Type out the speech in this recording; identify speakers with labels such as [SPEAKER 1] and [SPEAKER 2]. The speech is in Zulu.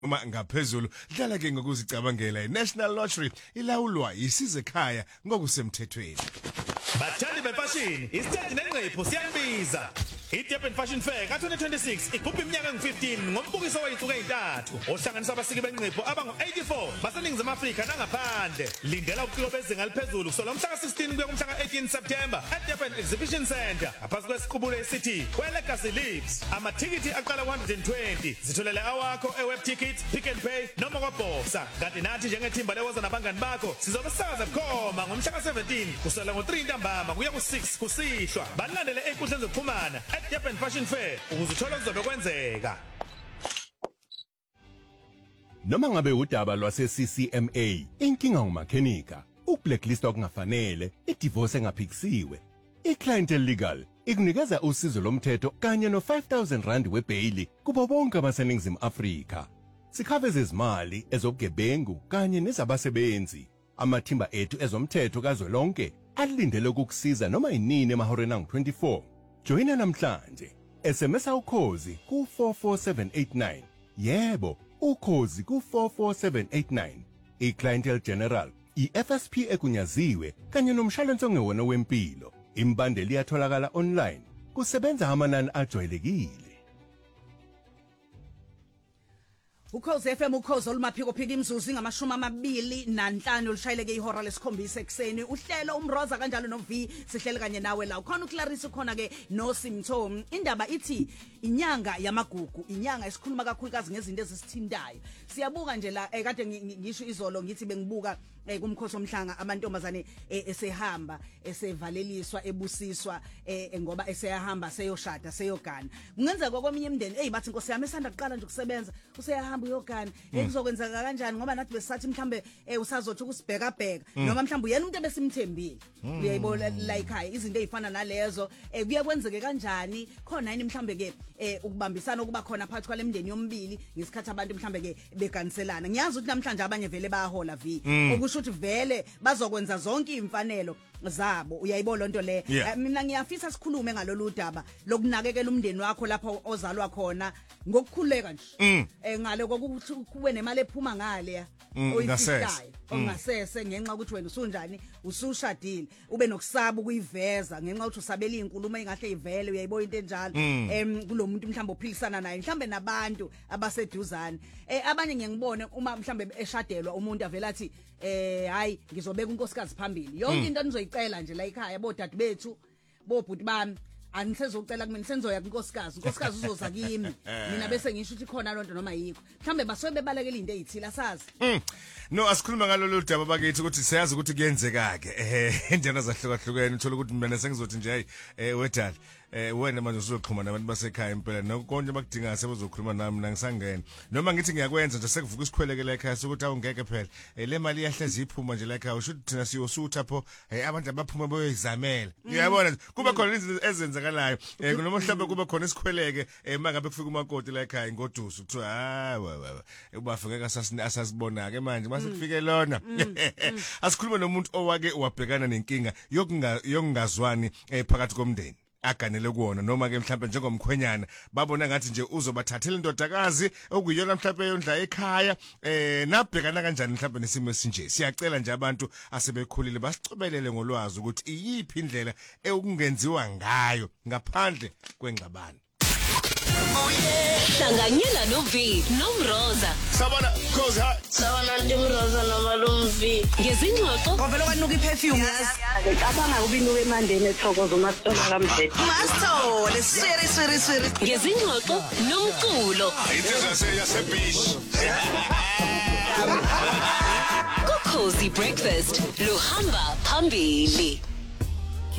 [SPEAKER 1] uma ngaphezulu dlala ke ngokuzicabangela iNational Lottery ilawulwa isize ekhaya ngokusemthethweni.
[SPEAKER 2] Bathandi befashion, isitendi nenqephu siyabiza. iDurban Fashion Fair ka-2026 ikhupha iminyaka engu-15 ngombukiso wey'nsuku ey'ntathu ohlanganisa abasiki benqephu abangu-84 baseNingizimu Afrika nangaphandle. Lindela ubuciko bezinga eliphezulu kusukela mhla ka-16 kuya kumhla ka-18 September eDurban Exhibition Centre ngaphansi kwesiqubulo esithi Legacy Lives. Amathikithi aqala ku-120. Zitholele awakho eweb ticket, Pick n Pay noma kwaBoxer. Kanti nathi njengethimba lewoza nabangani bakho sizobe sisakaza bukhoma ngomhla ka-17 kusukela ngo-3 ntambama kuya ku-6 kusihlwa. Balandele ey'nkundleni zokuxhumana Durban Fashion Fair ukuze uthole okuzobe kwenzeka.
[SPEAKER 3] Noma ngabe udaba lwase CCMA, inkinga umakhenika, ukblacklist okungafanele, idivorce engaphikisiwe. iClientele Legal ikunikeza usizo lomthetho kanye no5,000 rand webail kubo bonke abaseNingizimu Afrika. Sikhave izimali ezobugebengu kanye nezabasebenzi. Amathimba ethu ezomthetho kazwelonke alindele ukukusiza noma inini emahoreni angu-24. Joina namhlanje. SMS ukhozi ku 44789. Yebo, ukhozi ku 44789. iClientele General, iFSP ekunyaziwe kanye nomshwalense ongewona wempilo. Imbandeli iyatholakala online. Kusebenza amanani ajwayelekile.
[SPEAKER 4] Ukhozi FM ukhozi olumaphiko phika imzuzu ngama-25 olishayeleke ihora lesikhombisa ekseni. Uhlelo umroza kanjalo noV sihlele kanye nawe la. Ukhona uClarissa khona ke noSimthomi. Indaba ithi inyanga yamagugu, inyanga esikhuluma kakhulukazi ngezinto ezisithintayo. Siyabuka nje la kade ngisho izolo ngithi bengibuka kumkhosi omhlanga amantombazane esehamba esevaleliswa ebusiswa ngoba eseyahamba seyoshada seyogana. Kungenzeka kweminye imindeni bathi Nkosi yami esanda kuqala nje ukusebenza useyahamba uyogana kuzokwenzeka kanjani ngoba nathi besisathi mhlambe usazothi ukusibheka bheka noma mhlambe uyena umuntu ebesimthembile. Uyayibona la ekhaya izinto ezifana nalezo kuye kwenzeke kanjani khona yini mhlambe ke ukubambisana okuba khona phakathi kwalemndeni yomibili ngesikhathi abantu mhlambe ke beganiselana. Ngiyazi ukuthi namhlanje abanye vele bayahola okusho ukuthi vele bazokwenza zonke imfanelo zabo. Uyayibona lonto le. Mina ngiyafisa sikhulume ngalolu daba lokunakekela umndeni wakho lapho ozalwa khona ngokukhuleka nje. Ngale kokuthi kube nemali ephuma ngale oyifikayo ongasese ngenxa ukuthi wena usunjani usushadile ube nokusaba ukuyiveza ngenxa ukuthi usabela izinkulumo engahle ivele. Uyayibona into enjalo kulomuntu mhlawumbe ophilisana naye mhlawumbe nabantu abaseduzane. Abanye ngiyangibone uma mhlawumbe eshadelwa umuntu avela athi hayi ngizobeka unkosikazi phambili yonke into anizoyicela nje la ekhaya bodade bethu bobhuti bami anisezocela kumina senzoya kunkosikazi uzoza kimi mina bese ngisho ukuthi khona lonto noma yikho mhlambe basuke bebalekela into ezithila asazi.
[SPEAKER 1] No asikhuluma ngalolu daba bakithi ukuthi siyazi ukuthi kuyenzeka ke indlela zahlukahlukene uthola ukuthi mina sengizothi nje wedala wena manje uzoxhuma nabantu basekhaya impela nokonke bakudinga sebezokhuluma nami mina ngisangena noma ngithi ngiyakwenza nje sekuvuka isikhwelekela ekhaya sokuthi awungeke phela le mali yahlezi iphuma nje la ekhaya usho ukuthi thina siyosutha pho abantu abaphuma boyizamela. Uyabona kuba khona izinto ezenzakalayo noma mhlawumbe kuba khona isikhweleke mangabe kufika umakoti la ekhaya ingoduso kuthiwa hayi ubafike asasibona ke manje mase kufike lona. Asikhuluma nomuntu owake wabhekana nenkinga yokungazwani phakathi komndeni aganele kuona noma ke mhlawumbe njengomkhwenyana babona ngathi nje uzobathathela indodakazi okuyona mhlawumbe yondla ekhaya nabhekana kanjani mhlawumbe nesimo esinje. Siyacela nje abantu asebekhulile basicobelele ngolwazi ukuthi iyiphi indlela ekungenziwa ngayo ngaphandle kwengxabano.
[SPEAKER 5] Hlanganyela noV noMroza.
[SPEAKER 2] Sabona Khosi ha.
[SPEAKER 6] Sabona Ndimroza nomalumvi.
[SPEAKER 5] Ngezingxoxo
[SPEAKER 4] Ovela kwanuka iperfume.
[SPEAKER 6] Abanga ubinuke emandeni ethokoza uMasitolo kaMdleti.
[SPEAKER 4] Masithole siri.
[SPEAKER 5] ngezingxoxo nomculo.
[SPEAKER 2] Insizwa yaseBeach.
[SPEAKER 5] Ukhozi Breakfast luhamba phambili.